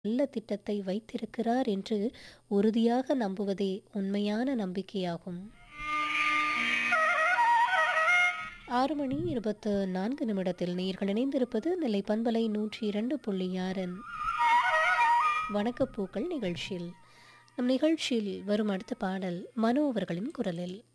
நல்ல திட்டத்தை வைத்திருக்கிறார் என்று உறுதியாக நம்புவதே உண்மையான நம்பிக்கையாகும். 6:24 நேயர்கள் இணைந்திருப்பது நெல்லை பண்பலை 102.6 வணக்கப்பூக்கள் நிகழ்ச்சியில். நம் நிகழ்ச்சியில் வரும் அடுத்த பாடல் மனோ அவர்களின் குரலில்.